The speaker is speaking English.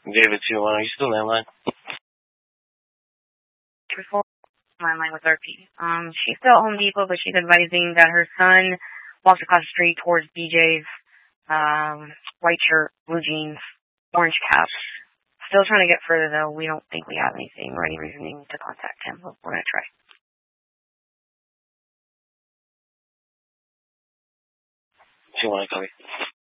David 2-1, are you still landline? Landline with RP. She's still at Home Depot, but she's advising that her son walks across the street towards BJ's, white shirt, blue jeans, orange cap. Still trying to get further, though. We don't think we have anything or any reasoning to contact him, but we're going to try. 2-1, copy.